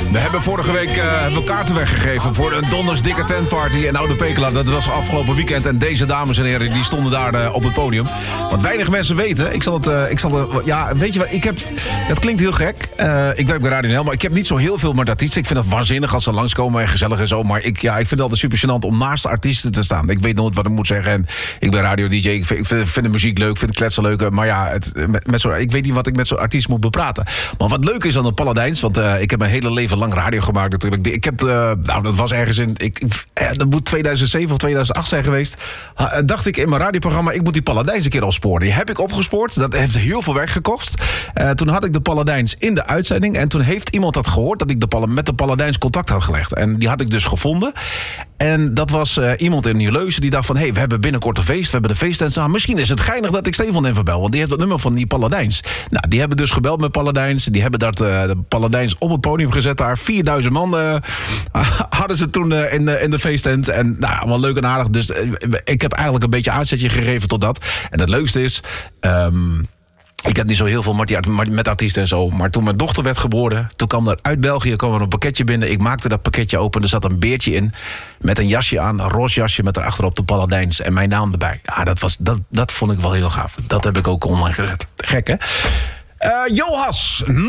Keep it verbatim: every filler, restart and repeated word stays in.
We hebben vorige week uh, hebben we kaarten weggegeven voor een Donders Dikke Tentparty in Oude Pekela. Dat was afgelopen weekend en deze dames en heren die stonden daar uh, op het podium. Wat weinig mensen weten, ik zal het, uh, ik zal het, ja, weet je wat, ik heb, dat klinkt heel gek. Uh, ik werk bij Radio N L, maar ik heb niet zo heel veel met artiesten. Ik vind het waanzinnig als ze langskomen en gezellig en zo. Maar ik, ja, ik vind het altijd super gênant om naast artiesten te staan. Ik weet nooit wat ik moet zeggen en ik ben radio-D J. Ik vind, ik vind, vind de muziek leuk, ik vind het kletsen leuk. Maar ja, het, met, met zo, ik weet niet wat ik met zo'n artiest moet bepraten. Maar wat leuk is aan de Paladijns, want uh, ik heb mijn hele leven lang radio gemaakt natuurlijk. Ik heb, uh, nou dat was ergens in, ik, uh, dat moet tweeduizend zeven of tweeduizend acht zijn geweest. Uh, dacht ik in mijn radioprogramma, ik moet die Paladijns een keer opsporen. Die heb ik opgespoord, dat heeft heel veel werk gekost. Uh, toen had ik de Paladijns in de uitzending en toen heeft iemand dat gehoord dat ik de Pal- met de Paladijns contact had gelegd. En die had ik dus gevonden. En dat was uh, iemand in Nieuw-Leuzen die dacht van, hé, hey, we hebben binnenkort een feest, we hebben de feesttent samen. Misschien is het geinig dat ik Stefan even bel, want die heeft het nummer van die Paladijns. Nou, die hebben dus gebeld met Paladijns. Die hebben dat, uh, de Paladijns op het podium gezet daar. vierduizend man uh, hadden ze toen uh, in, de, in de feesttent. En nou, allemaal leuk en aardig. Dus uh, ik heb eigenlijk een beetje aanzetje gegeven tot dat. En het leukste is, Um, ik heb niet zo heel veel met artiesten en zo. Maar toen mijn dochter werd geboren, toen kwam er uit België kwam er een pakketje binnen. Ik maakte dat pakketje open. Er zat een beertje in met een jasje aan. Een roze jasje met erachterop de Paladijns. En mijn naam erbij. Ja, dat, was, dat, dat vond ik wel heel gaaf. Dat heb ik ook online gezet. Gek, hè? Uh, Johas.